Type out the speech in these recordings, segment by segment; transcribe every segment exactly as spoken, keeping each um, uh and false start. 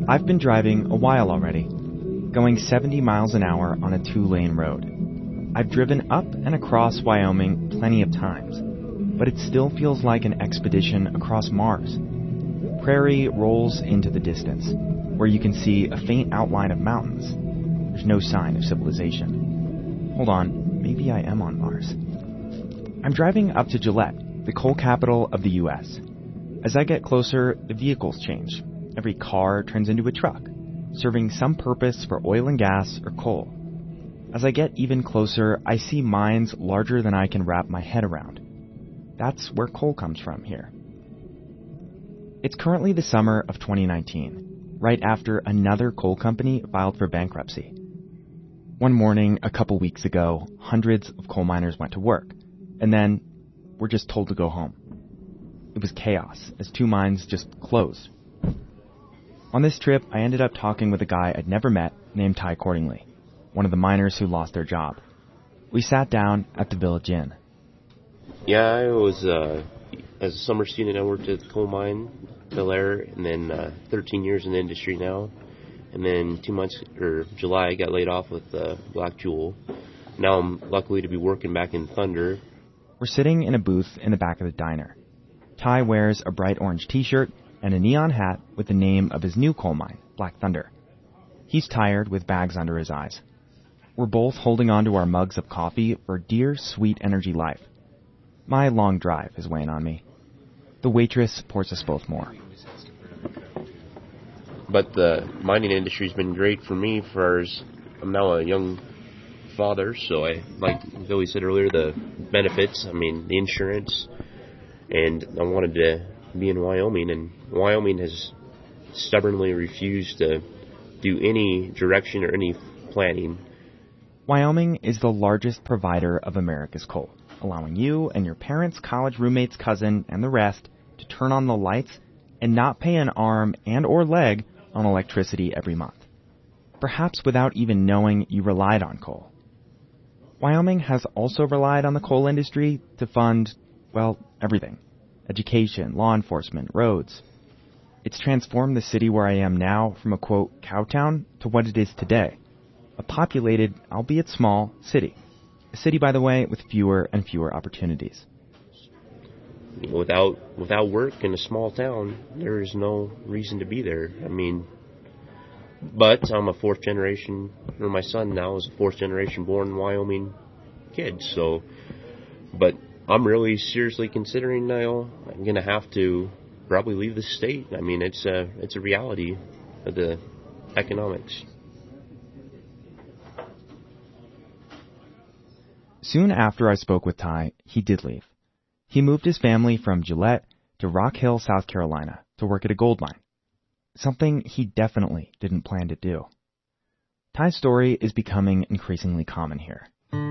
I've been driving a while already, going seventy miles an hour on a two-lane road. I've driven up and across Wyoming plenty of times, but it still feels like an expedition across Mars. Prairie rolls into the distance, where you can see a faint outline of mountains. There's no sign of civilization. Hold on, maybe I am on Mars. I'm driving up to Gillette, the coal capital of the U S. As I get closer, the vehicles change. Every car turns into a truck, serving some purpose for oil and gas or coal. As I get even closer, I see mines larger than I can wrap my head around. That's where coal comes from here. It's currently the summer of twenty nineteen, right after another coal company filed for bankruptcy. One morning, a couple weeks ago, hundreds of coal miners went to work, and then were just told to go home. It was chaos, as two mines just closed. On this trip, I ended up talking with a guy I'd never met named Ty Cordingley, one of the miners who lost their job. We sat down at the Village Inn. Yeah, I was, uh, as a summer student, I worked at the coal mine, Bel Air, and then uh, thirteen years in the industry now. And then two months, or July, I got laid off with uh, Black Jewel. Now I'm lucky to be working back in Thunder. We're sitting in a booth in the back of the diner. Ty wears a bright orange t-shirt and a neon hat with the name of his new coal mine, Black Thunder. He's tired with bags under his eyes. We're both holding on to our mugs of coffee for dear, sweet energy life. My long drive is weighing on me. The waitress pours us both more. But the mining industry's been great for me for as I'm now a young father, so I, like Billy said earlier, the benefits, I mean, the insurance, and I wanted to be in Wyoming, and Wyoming has stubbornly refused to do any direction or any planning. Wyoming is the largest provider of America's coal, allowing you and your parents' college roommate's cousin and the rest to turn on the lights and not pay an arm and or leg on electricity every month, perhaps without even knowing you relied on coal. Wyoming has also relied on the coal industry to fund, well, everything. Education, law enforcement, roads. It's transformed the city where I am now from a, quote, cowtown to what it is today. A populated, albeit small, city. A city, by the way, with fewer and fewer opportunities. Without without work in a small town, there is no reason to be there. I mean, but I'm a fourth generation, or my son now is a fourth generation born Wyoming kid, so, but I'm really seriously considering now I'm going to have to probably leave the state. I mean, it's a, it's a reality of the economics. Soon after I spoke with Ty, he did leave. He moved his family from Gillette to Rock Hill, South Carolina, to work at a gold mine. Something he definitely didn't plan to do. Ty's story is becoming increasingly common here.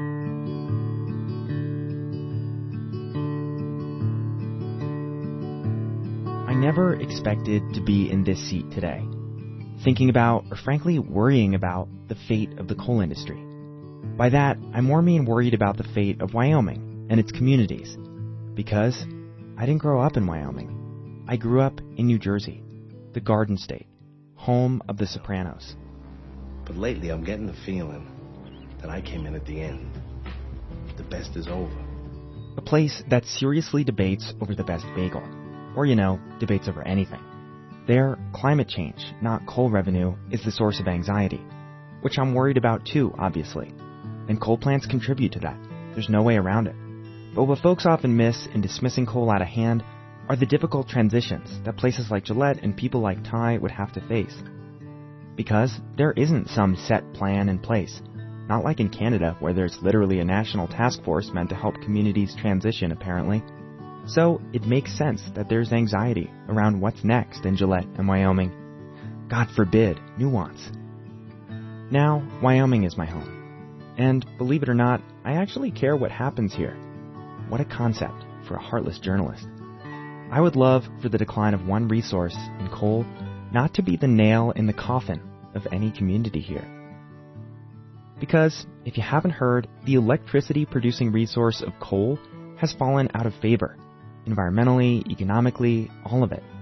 I never expected to be in this seat today, thinking about, or frankly worrying about, the fate of the coal industry. By that, I more mean worried about the fate of Wyoming and its communities, because I didn't grow up in Wyoming. I grew up in New Jersey, the Garden State, home of the Sopranos. But lately I'm getting the feeling that I came in at the end. The best is over. A place that seriously debates over the best bagel, or, you know, debates over anything. There, climate change, not coal revenue, is the source of anxiety, which I'm worried about too, obviously. And coal plants contribute to that. There's no way around it. But what folks often miss in dismissing coal out of hand are the difficult transitions that places like Gillette and people like Ty would have to face. Because there isn't some set plan in place, not like in Canada where there's literally a national task force meant to help communities transition, apparently. So it makes sense that there's anxiety around what's next in Gillette and Wyoming. God forbid, nuance. Now, Wyoming is my home. And believe it or not, I actually care what happens here. What a concept for a heartless journalist. I would love for the decline of one resource in coal not to be the nail in the coffin of any community here. Because, if you haven't heard, the electricity-producing resource of coal has fallen out of favor. Environmentally, economically, all of it.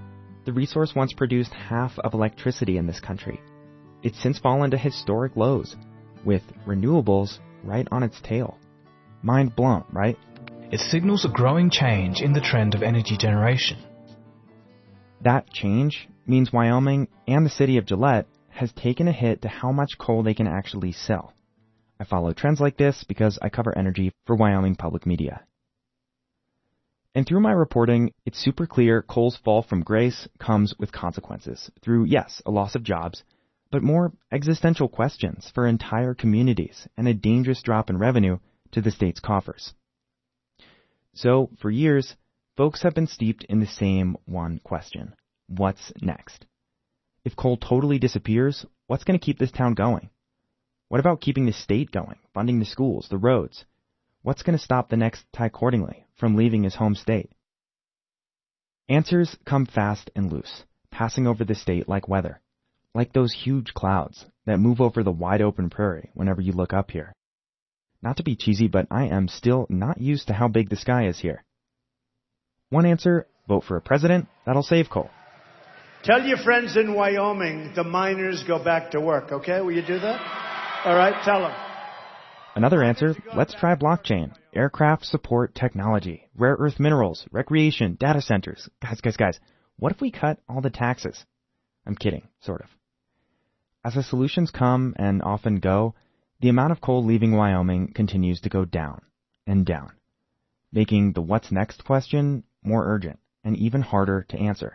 The resource once produced half of electricity in this country. It's since fallen to historic lows, with renewables right on its tail. Mind blown, right? It signals a growing change in the trend of energy generation. That change means Wyoming and the city of Gillette has taken a hit to how much coal they can actually sell. I follow trends like this because I cover energy for Wyoming Public Media. And through my reporting, it's super clear coal's fall from grace comes with consequences through, yes, a loss of jobs, but more existential questions for entire communities and a dangerous drop in revenue to the state's coffers. So, for years, folks have been steeped in the same one question. What's next? If coal totally disappears, what's going to keep this town going? What about keeping the state going, funding the schools, the roads? What's going to stop the next Ty Cordingley from leaving his home state? Answers come fast and loose, passing over the state like weather, like those huge clouds that move over the wide open prairie whenever you look up here. Not to be cheesy, but I am still not used to how big the sky is here. One answer, vote for a president that'll save coal. Tell your friends in Wyoming the miners go back to work, okay? Will you do that? All right, tell them. Another answer, let's try blockchain, aircraft support technology, rare earth minerals, recreation, data centers. Guys, guys, guys, what if we cut all the taxes? I'm kidding, sort of. As the solutions come and often go, the amount of coal leaving Wyoming continues to go down and down, making the what's next question more urgent and even harder to answer.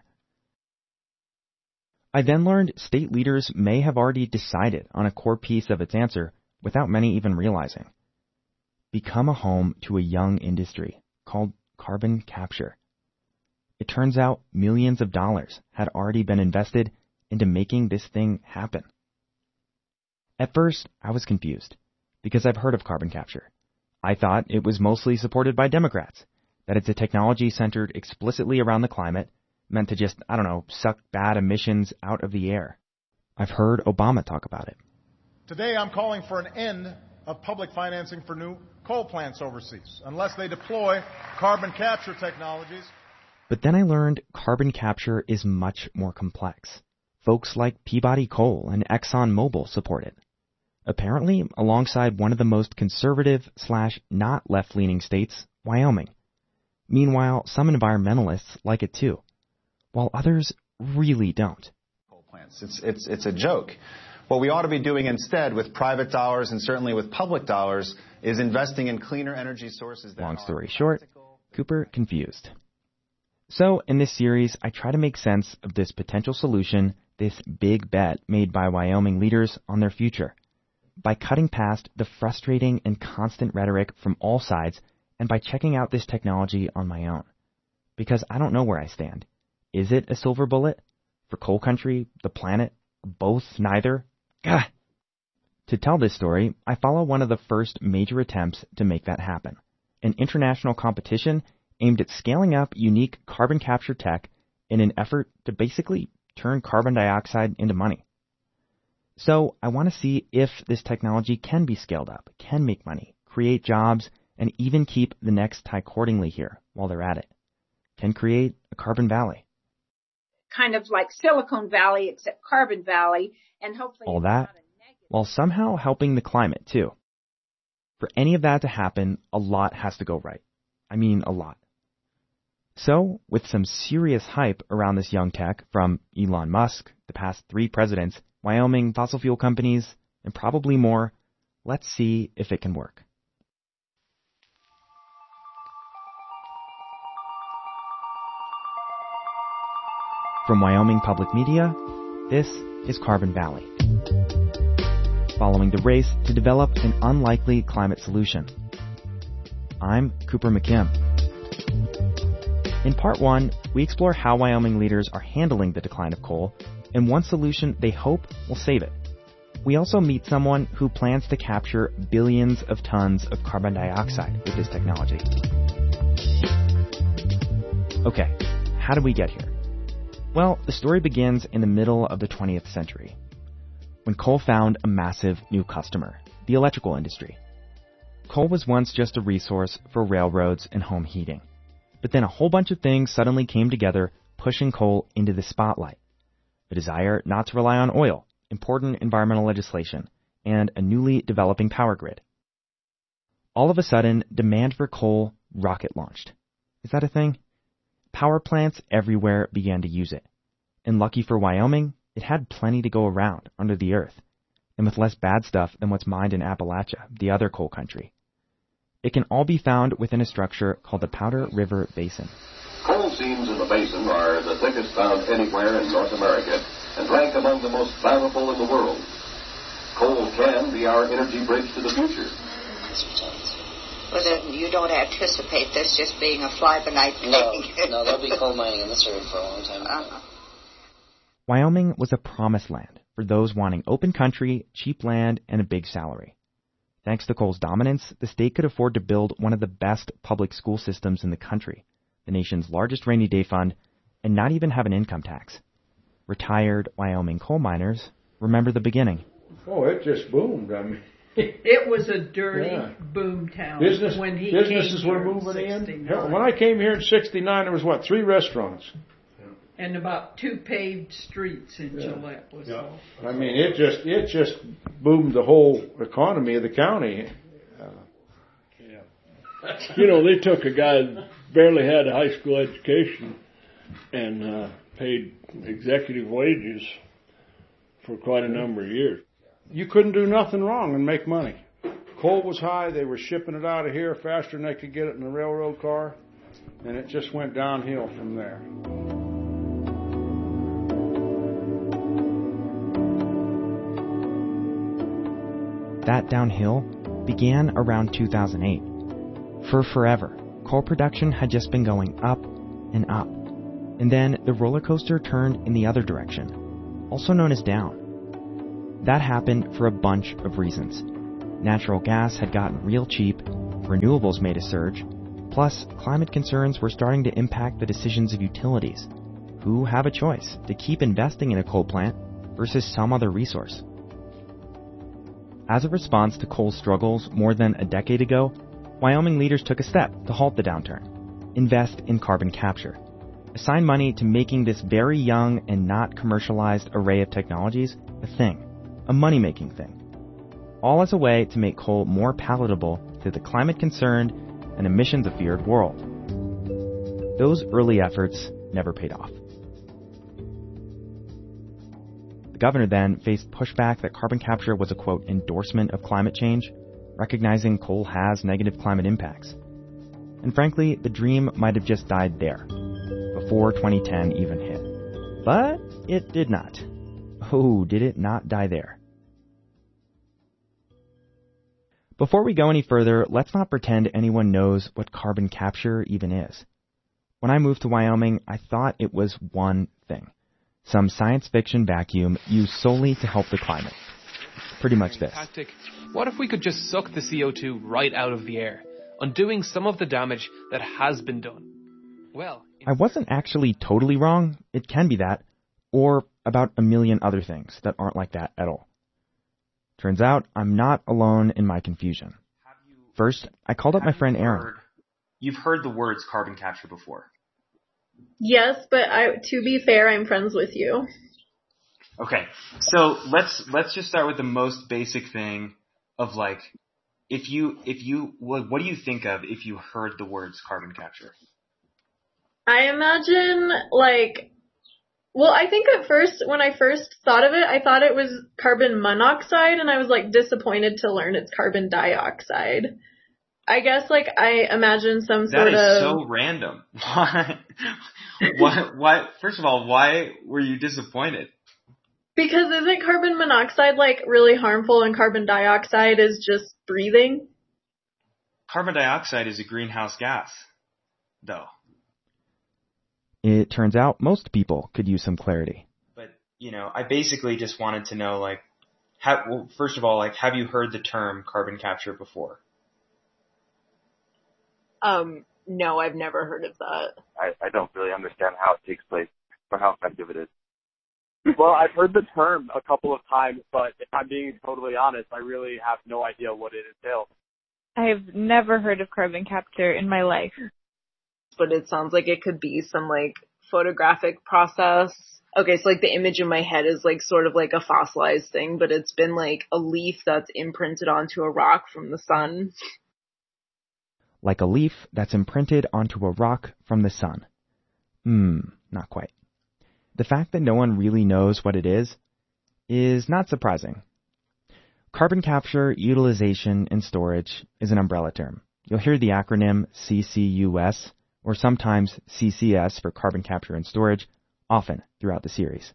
I then learned state leaders may have already decided on a core piece of its answer without many even realizing. Become a home to a young industry called carbon capture. It turns out millions of dollars had already been invested into making this thing happen. At first, I was confused because I've heard of carbon capture. I thought it was mostly supported by Democrats, that it's a technology centered explicitly around the climate, meant to just, I don't know, suck bad emissions out of the air. I've heard Obama talk about it. Today I'm calling for an end of public financing for new coal plants overseas, unless they deploy carbon capture technologies. But then I learned carbon capture is much more complex. Folks like Peabody Coal and ExxonMobil support it. Apparently, alongside one of the most conservative slash not left-leaning states, Wyoming. Meanwhile, some environmentalists like it too, while others really don't. Coal plants. It's, it's, it's a joke. What we ought to be doing instead with private dollars and certainly with public dollars is investing in cleaner energy sources. That Long story short, Cooper confused. So, in this series, I try to make sense of this potential solution, this big bet made by Wyoming leaders on their future, by cutting past the frustrating and constant rhetoric from all sides and by checking out this technology on my own. Because I don't know where I stand. Is it a silver bullet? For coal country, the planet, both, neither? Gah! To tell this story, I follow one of the first major attempts to make that happen, an international competition aimed at scaling up unique carbon capture tech in an effort to basically turn carbon dioxide into money. So I want to see if this technology can be scaled up, can make money, create jobs, and even keep the next Ty Cordingley here while they're at it. Can create a Carbon Valley. Kind of like Silicon Valley, except Carbon Valley, and hopefully all that, while somehow helping the climate too. For any of that to happen, a lot has to go right. I mean, a lot. So, with some serious hype around this young tech from Elon Musk, the past three presidents, Wyoming, fossil fuel companies, and probably more, let's see if it can work. From Wyoming Public Media, this is Carbon Valley, following the race to develop an unlikely climate solution. I'm Cooper McKim. In part one, we explore how Wyoming leaders are handling the decline of coal and one solution they hope will save it. We also meet someone who plans to capture billions of tons of carbon dioxide with this technology. Okay, how did we get here? Well, the story begins in the middle of the twentieth century, when coal found a massive new customer, the electrical industry. Coal was once just a resource for railroads and home heating. But then a whole bunch of things suddenly came together pushing coal into the spotlight. A desire not to rely on oil, important environmental legislation, and a newly developing power grid. All of a sudden, demand for coal rocket launched. Is that a thing? Power plants everywhere began to use it. And lucky for Wyoming, it had plenty to go around under the earth, and with less bad stuff than what's mined in Appalachia, the other coal country. It can all be found within a structure called the Powder River Basin. Coal seams in the basin are the thickest found anywhere in North America and rank among the most valuable in the world. Coal can be our energy bridge to the future. Well, then you don't anticipate this just being a fly-by-night thing? No, no, there'll be coal mining in this area for a long time. Uh-huh. Wyoming was a promised land for those wanting open country, cheap land, and a big salary. Thanks to coal's dominance, the state could afford to build one of the best public school systems in the country, the nation's largest rainy day fund, and not even have an income tax. Retired Wyoming coal miners remember the beginning. Oh, it just boomed. I mean, it was a dirty yeah. boom town. Business, when he businesses came were here moving in. in. Hell, when I came here in sixty-nine, there was, what, three restaurants? And about two paved streets in yeah. Gillette was yeah. all. I mean, it just it just boomed the whole economy of the county. Uh, yeah. You know, they took a guy that barely had a high school education and uh, paid executive wages for quite a number of years. You couldn't do nothing wrong and make money. Coal was high. They were shipping it out of here faster than they could get it in a railroad car, and it just went downhill from there. That downhill began around two thousand eight. For forever, coal production had just been going up and up. And then the roller coaster turned in the other direction, also known as down. That happened for a bunch of reasons. Natural gas had gotten real cheap, renewables made a surge, plus climate concerns were starting to impact the decisions of utilities, who have a choice to keep investing in a coal plant versus some other resource. As a response to coal's struggles more than a decade ago, Wyoming leaders took a step to halt the downturn: invest in carbon capture. Assign money to making this very young and not commercialized array of technologies a thing, a money-making thing. All as a way to make coal more palatable to the climate-concerned and emissions-afeared world. Those early efforts never paid off. The governor then faced pushback that carbon capture was a, quote, endorsement of climate change, recognizing coal has negative climate impacts. And frankly, the dream might have just died there, before twenty ten even hit. But it did not. Oh, did it not die there. Before we go any further, let's not pretend anyone knows what carbon capture even is. When I moved to Wyoming, I thought it was one thing: some science fiction vacuum used solely to help the climate. Pretty much this. Tactic. What if we could just suck the C O two right out of the air, undoing some of the damage that has been done? Well, I wasn't actually totally wrong. It can be that, or about a million other things that aren't like that at all. Turns out I'm not alone in my confusion. First, I called up my friend Aaron. You've heard the words carbon capture before. Yes, but I, to be fair, I'm friends with you. Okay, so let's let's just start with the most basic thing of like, if you if you what, what do you think of if you heard the words carbon capture? I imagine like, well, I think at first when I first thought of it, I thought it was carbon monoxide, and I was like disappointed to learn it's carbon dioxide. I guess like I imagine some sort of. That is so random. Why? why? Why? First of all, why were you disappointed? Because isn't carbon monoxide like really harmful and carbon dioxide is just breathing? Carbon dioxide is a greenhouse gas, though. It turns out most people could use some clarity. But, you know, I basically just wanted to know, like, have, well, first of all, like, have you heard the term carbon capture before? Um, no, I've never heard of that. I, I don't really understand how it takes place or how effective it is. Well, I've heard the term a couple of times, but if I'm being totally honest, I really have no idea what it entails. I've never heard of carbon capture in my life. But it sounds like it could be some, like, photographic process. Okay, so like the image in my head is like sort of like a fossilized thing, but it's been like a leaf that's imprinted onto a rock from the sun. Like a leaf that's imprinted onto a rock from the sun. Hmm, not quite. The fact that no one really knows what it is, is not surprising. Carbon capture, utilization, and storage is an umbrella term. You'll hear the acronym C C U S, or sometimes C C S for carbon capture and storage, often throughout the series.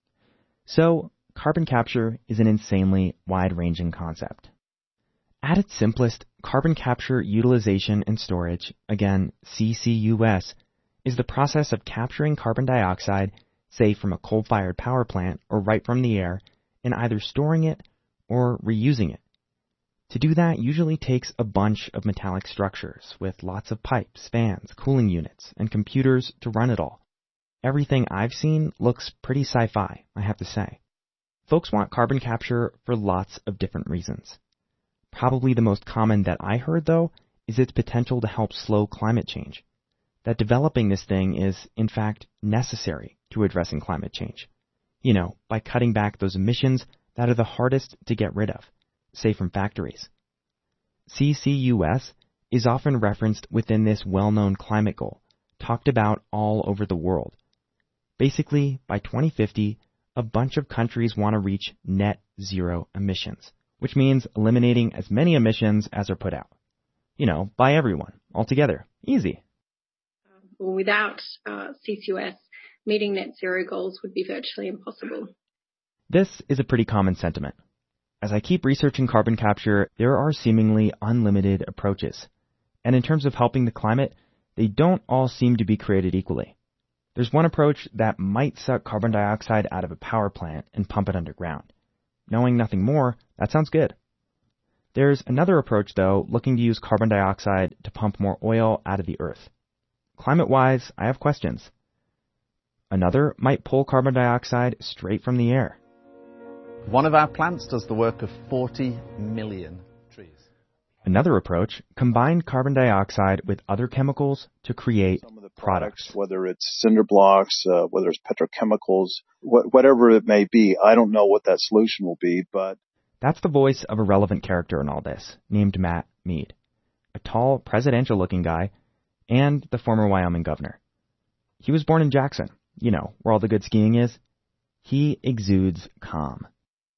So, carbon capture is an insanely wide-ranging concept. At its simplest, carbon capture, utilization, and storage, again, C C U S, is the process of capturing carbon dioxide, say from a coal-fired power plant or right from the air, and either storing it or reusing it. To do that usually takes a bunch of metallic structures with lots of pipes, fans, cooling units, and computers to run it all. Everything I've seen looks pretty sci-fi, I have to say. Folks want carbon capture for lots of different reasons. Probably the most common that I heard, though, is its potential to help slow climate change. That developing this thing is, in fact, necessary to addressing climate change. You know, by cutting back those emissions that are the hardest to get rid of, say from factories. C C U S is often referenced within this well-known climate goal, talked about all over the world. Basically, by twenty fifty, a bunch of countries want to reach net zero emissions, which means eliminating as many emissions as are put out. You know, by everyone, altogether. Easy. Without uh, C C U S, meeting net zero goals would be virtually impossible. This is a pretty common sentiment. As I keep researching carbon capture, there are seemingly unlimited approaches. And in terms of helping the climate, they don't all seem to be created equally. There's one approach that might suck carbon dioxide out of a power plant and pump it underground. Knowing nothing more, that sounds good. There's another approach, though, looking to use carbon dioxide to pump more oil out of the earth. Climate-wise, I have questions. Another might pull carbon dioxide straight from the air. One of our plants does the work of forty million trees. Another approach combined carbon dioxide with other chemicals to create Some of the products. products, whether it's cinder blocks, uh, whether it's petrochemicals, wh- whatever it may be. I don't know what that solution will be, but... That's the voice of a relevant character in all this, named Matt Mead, a tall, presidential-looking guy, and the former Wyoming governor. He was born in Jackson, you know, where all the good skiing is. He exudes calm.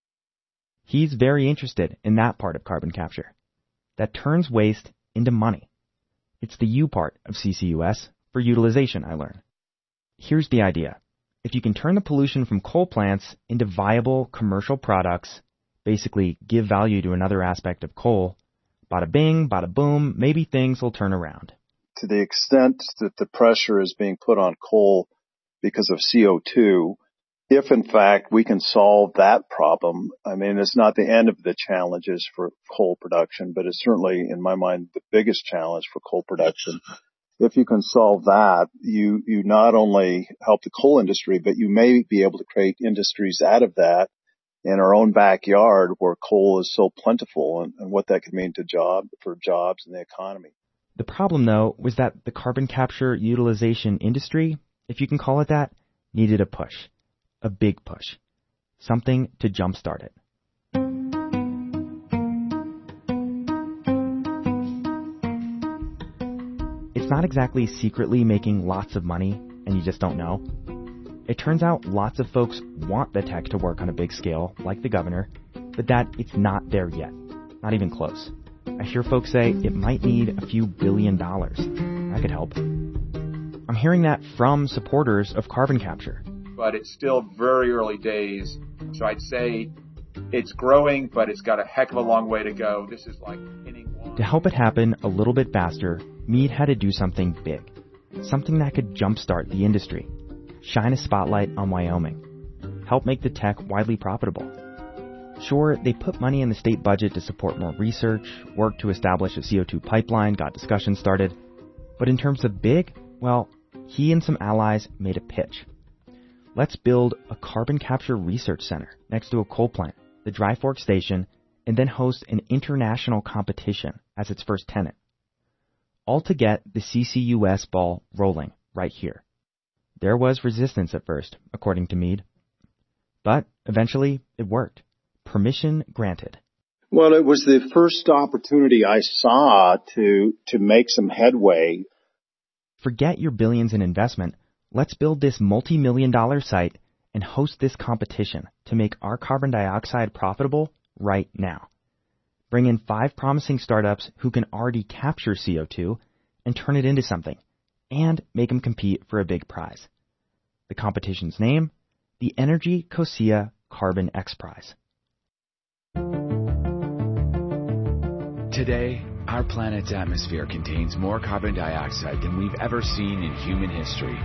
He's very interested in that part of carbon capture, that turns waste into money. It's the U part of C C U S, for utilization, I learn. Here's the idea. If you can turn the pollution from coal plants into viable commercial products, basically give value to another aspect of coal, bada bing, bada boom, maybe things will turn around. To the extent that the pressure is being put on coal because of C O two, if in fact we can solve that problem, I mean, it's not the end of the challenges for coal production, but it's certainly, in my mind, the biggest challenge for coal production. If you can solve that, you, you not only help the coal industry, but you may be able to create industries out of that in our own backyard where coal is so plentiful, and, and what that could mean to job, for jobs and the economy. The problem, though, was that the carbon capture utilization industry, if you can call it that, needed a push. A big push. Something to jumpstart it. It's not exactly secretly making lots of money and you just don't know. It turns out lots of folks want the tech to work on a big scale, like the governor, but that it's not there yet. Not even close. I hear folks say it might need a few billion dollars. That could help. I'm hearing that from supporters of carbon capture. But it's still very early days. So I'd say it's growing, but it's got a heck of a long way to go. This is like inning one. To help it happen a little bit faster, Mead had to do something big. Something that could jumpstart the industry. Shine a spotlight on Wyoming. Help make the tech widely profitable. Sure, they put money in the state budget to support more research, work to establish a C O two pipeline, got discussions started. But in terms of big, well, he and some allies made a pitch. Let's build a carbon capture research center next to a coal plant, the Dry Fork Station, and then host an international competition as its first tenant. All to get the C C U S ball rolling right here. There was resistance at first, according to Meade. But eventually, it worked. Permission granted. Well, it was the first opportunity I saw to to make some headway. Forget your billions in investment. Let's build this multi-million dollar site and host this competition to make our carbon dioxide profitable right now. Bring in five promising startups who can already capture C O two and turn it into something, and make them compete for a big prize. The competition's name? The Energy COSIA Carbon X Prize. Today, our planet's atmosphere contains more carbon dioxide than we've ever seen in human history.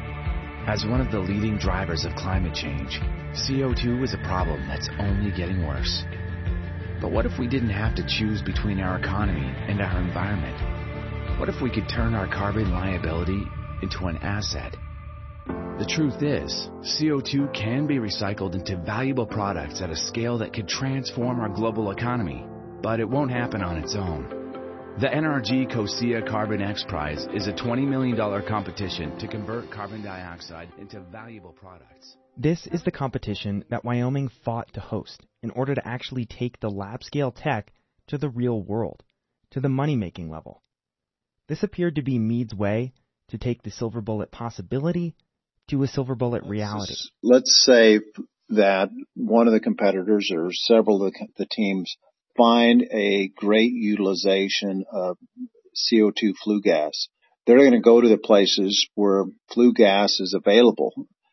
As one of the leading drivers of climate change, C O two is a problem that's only getting worse. But what if we didn't have to choose between our economy and our environment? What if we could turn our carbon liability into an asset? The truth is, C O two can be recycled into valuable products at a scale that could transform our global economy, but it won't happen on its own. The N R G COSIA Carbon X Prize is a twenty million dollars competition to convert carbon dioxide into valuable products. This is the competition that Wyoming fought to host in order to actually take the lab-scale tech to the real world, to the money-making level. This appeared to be Meade's way to take the silver bullet possibility to a silver bullet reality. Let's say that one of the competitors or several of the, the teams find a great utilization of C O two flue gas. They're going to go to the places where flue gas is available.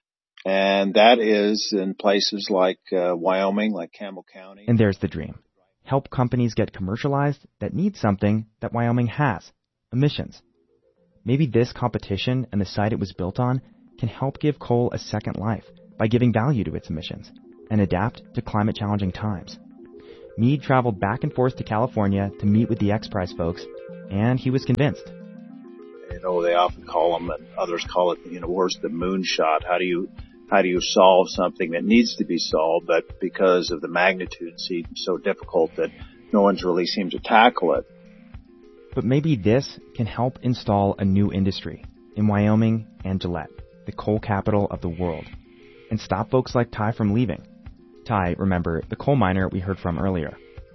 And that is in places like uh, Wyoming, like Campbell County. And there's the dream. Help companies get commercialized that need something that Wyoming has, emissions. Maybe this competition and the site it was built on can help give coal a second life by giving value to its emissions and adapt to climate-challenging times. Meade traveled back and forth to California to meet with the X Prize folks, and he was convinced. You know, they often call them, and others call it, you know, where's the moonshot? How do you, how do you solve something that needs to be solved, but because of the magnitude seems so difficult that no one's really seemed to tackle it? But maybe this can help install a new industry in Wyoming and Gillette, the coal capital of the world, and stop folks like Ty from leaving. Ty, remember, the coal miner we heard from earlier.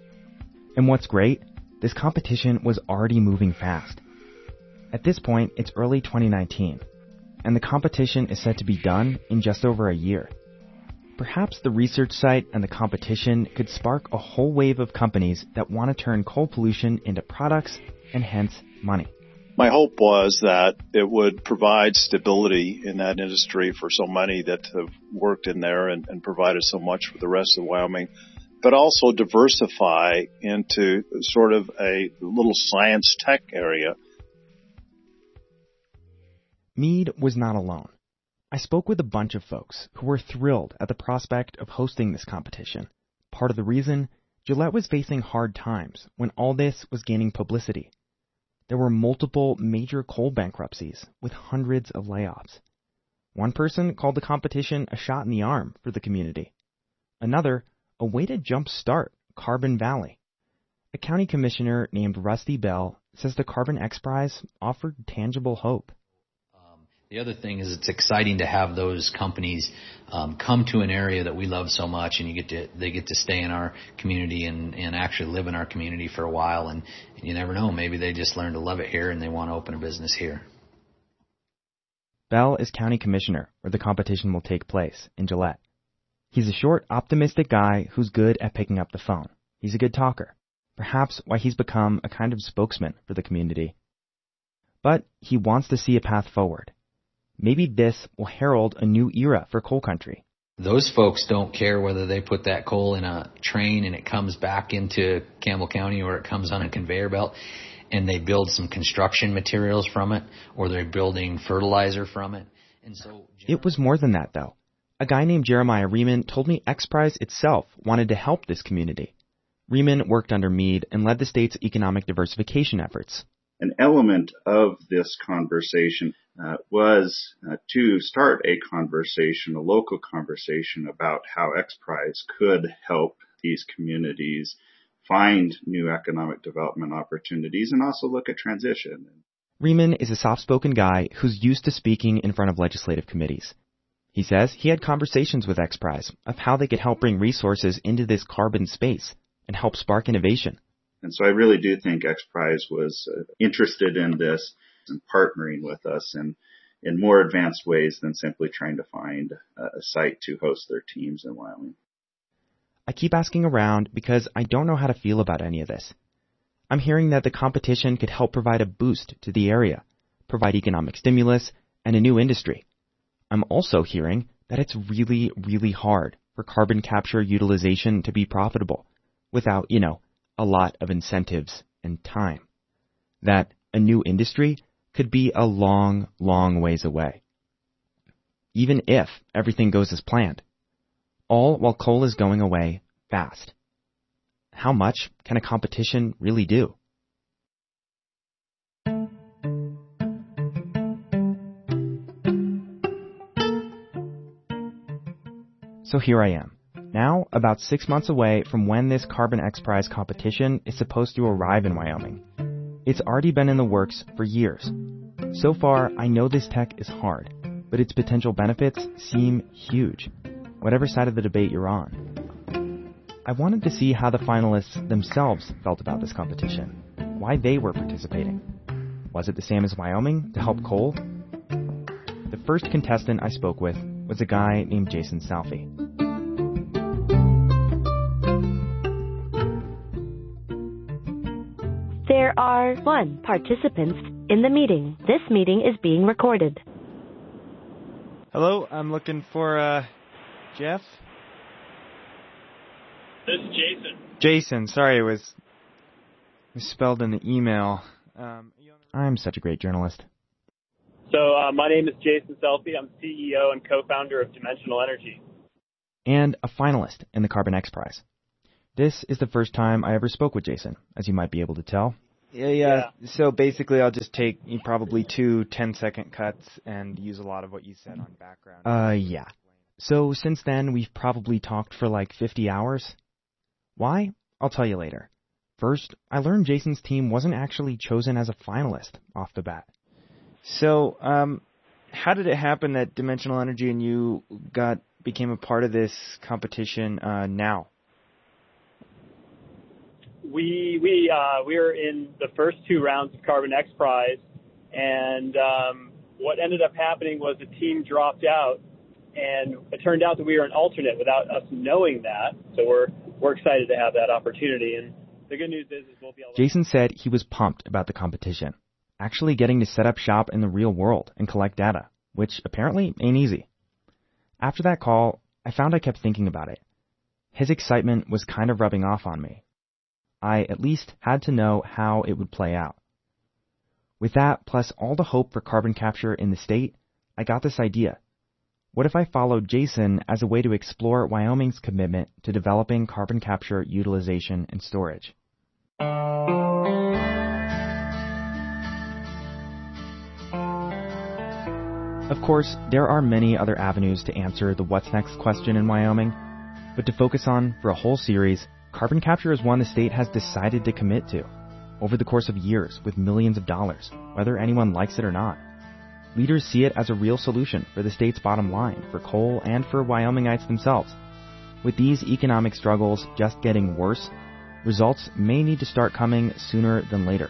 And what's great, this competition was already moving fast. At this point, it's early twenty nineteen, and the competition is set to be done in just over a year. Perhaps the research site and the competition could spark a whole wave of companies that want to turn coal pollution into products and hence money. My hope was that it would provide stability in that industry for so many that have worked in there and, and provided so much for the rest of Wyoming, but also diversify into sort of a little science tech area. Meade was not alone. I spoke with a bunch of folks who were thrilled at the prospect of hosting this competition. Part of the reason, Gillette was facing hard times when all this was gaining publicity. There were multiple major coal bankruptcies with hundreds of layoffs. One person called the competition a shot in the arm for the community. Another, a way to jumpstart Carbon Valley. A county commissioner named Rusty Bell says the Carbon X Prize offered tangible hope. The other thing is it's exciting to have those companies um, come to an area that we love so much, and you get to they get to stay in our community and, and actually live in our community for a while. And, and you never know, maybe they just learn to love it here and they want to open a business here. Bell is county commissioner where the competition will take place in Gillette. He's a short, optimistic guy who's good at picking up the phone. He's a good talker, perhaps why he's become a kind of spokesman for the community. But he wants to see a path forward. Maybe this will herald a new era for coal country. Those folks don't care whether they put that coal in a train and it comes back into Campbell County or it comes on a conveyor belt and they build some construction materials from it or they're building fertilizer from it. And so it was more than that, though. A guy named Jeremiah Riemann told me X Prize itself wanted to help this community. Riemann worked under Meade and led the state's economic diversification efforts. An element of this conversation uh, was uh, to start a conversation, a local conversation about how X Prize could help these communities find new economic development opportunities and also look at transition. Riemann is a soft-spoken guy who's used to speaking in front of legislative committees. He says he had conversations with XPRIZE of how they could help bring resources into this carbon space and help spark innovation. And so I really do think XPRIZE was uh, interested in this and partnering with us in, in more advanced ways than simply trying to find a site to host their teams in Wyoming. I keep asking around because I don't know how to feel about any of this. I'm hearing that the competition could help provide a boost to the area, provide economic stimulus, and a new industry. I'm also hearing that it's really, really hard for carbon capture utilization to be profitable without, you know, a lot of incentives and time. That a new industry could be a long, long ways away. Even if everything goes as planned. All while coal is going away fast. How much can a competition really do? So here I am, now about six months away from when this Carbon XPRIZE competition is supposed to arrive in Wyoming. It's already been in the works for years. So far, I know this tech is hard, but its potential benefits seem huge, whatever side of the debate you're on. I wanted to see how the finalists themselves felt about this competition, why they were participating. Was it the same as Wyoming to help coal? The first contestant I spoke with was a guy named Jason Salfi. There are one participants in the meeting. This meeting is being recorded. Hello, I'm looking for, uh, Jeff? This is Jason. Jason, sorry, it was misspelled in the email. Um, I'm such a great journalist. So uh, my name is Jason Selfie. I'm C E O and co-founder of Dimensional Energy. And a finalist in the Carbon XPRIZE. This is the first time I ever spoke with Jason, as you might be able to tell. Yeah, yeah. yeah. So basically I'll just take probably two ten-second cuts and use a lot of what you said on background. Uh, yeah. So since then, we've probably talked for like fifty hours. Why? I'll tell you later. First, I learned Jason's team wasn't actually chosen as a finalist off the bat. So, um, how did it happen that Dimensional Energy and you got became a part of this competition uh, now? We we uh, we were in the first two rounds of Carbon XPRIZE, and um, what ended up happening was the team dropped out, and it turned out that we were an alternate without us knowing that. So we're we're excited to have that opportunity, and the good news is, is we'll be able to... Jason said he was pumped about the competition. Actually getting to set up shop in the real world and collect data, which apparently ain't easy. After that call, I found I kept thinking about it. His excitement was kind of rubbing off on me. I at least had to know how it would play out. With that, plus all the hope for carbon capture in the state, I got this idea. What if I followed Jason as a way to explore Wyoming's commitment to developing carbon capture utilization and storage? Of course, there are many other avenues to answer the what's next question in Wyoming, but to focus on for a whole series, carbon capture is one the state has decided to commit to over the course of years with millions of dollars, whether anyone likes it or not. Leaders see it as a real solution for the state's bottom line, for coal, and for Wyomingites themselves. With these economic struggles just getting worse, results may need to start coming sooner than later.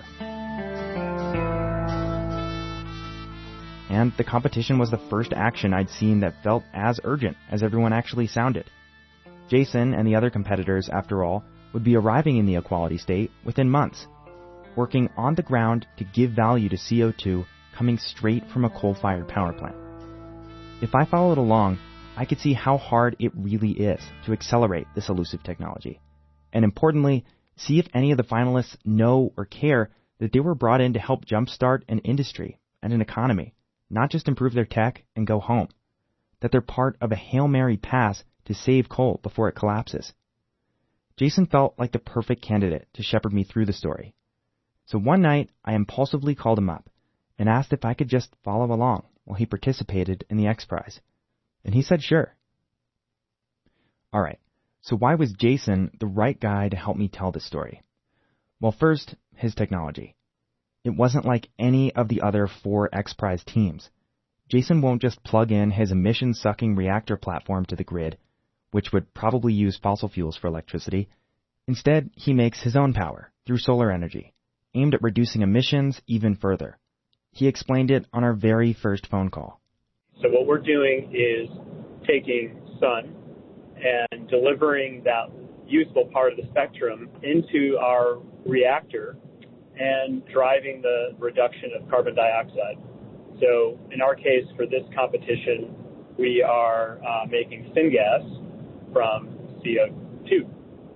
And the competition was the first action I'd seen that felt as urgent as everyone actually sounded. Jason and the other competitors, after all, would be arriving in the equality state within months, working on the ground to give value to C O two coming straight from a coal-fired power plant. If I followed along, I could see how hard it really is to accelerate this elusive technology. And importantly, see if any of the finalists know or care that they were brought in to help jumpstart an industry and an economy, not just improve their tech and go home. That they're part of a Hail Mary pass to save coal before it collapses. Jason felt like the perfect candidate to shepherd me through the story. So one night, I impulsively called him up and asked if I could just follow along while he participated in the XPRIZE. And he said sure. Alright, so why was Jason the right guy to help me tell this story? Well, first, his technology. It wasn't like any of the other four X Prize teams. Jason won't just plug in his emission-sucking reactor platform to the grid, which would probably use fossil fuels for electricity. Instead, he makes his own power through solar energy, aimed at reducing emissions even further. He explained it on our very first phone call. So what we're doing is taking sun and delivering that useful part of the spectrum into our reactor and driving the reduction of carbon dioxide. So in our case, for this competition, we are uh, making syngas from C O two.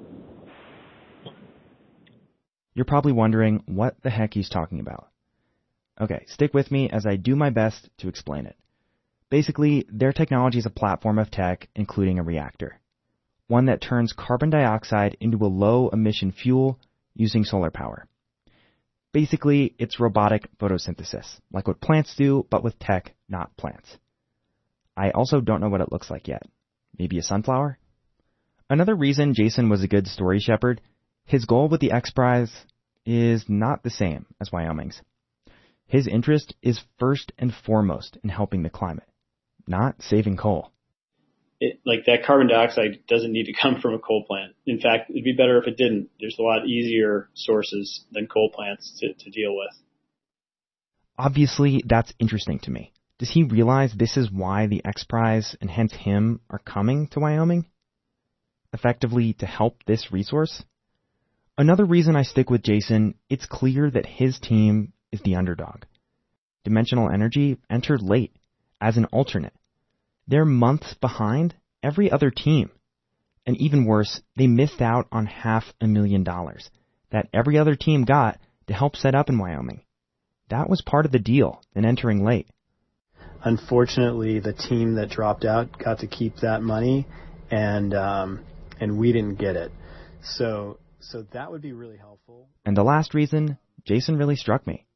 You're probably wondering what the heck he's talking about. Okay, stick with me as I do my best to explain it. Basically, their technology is a platform of tech, including a reactor. One that turns carbon dioxide into a low-emission fuel using solar power. Basically, it's robotic photosynthesis, like what plants do, but with tech, not plants. I also don't know what it looks like yet. Maybe a sunflower? Another reason Jason was a good story shepherd, his goal with the X Prize is not the same as Wyoming's. His interest is first and foremost in helping the climate, not saving coal. It, like that carbon dioxide doesn't need to come from a coal plant. In fact, it'd be better if it didn't. There's a lot easier sources than coal plants to, to deal with. Obviously, that's interesting to me. Does he realize this is why the X Prize, and hence him, are coming to Wyoming? Effectively, to help this resource? Another reason I stick with Jason, it's clear that his team is the underdog. Dimensional Energy entered late, as an alternate. They're months behind every other team. And even worse, they missed out on half a million dollars that every other team got to help set up in Wyoming. That was part of the deal in entering late. Unfortunately, the team that dropped out got to keep that money, and um, and we didn't get it. So so that would be really helpful. And the last reason, Jason really struck me.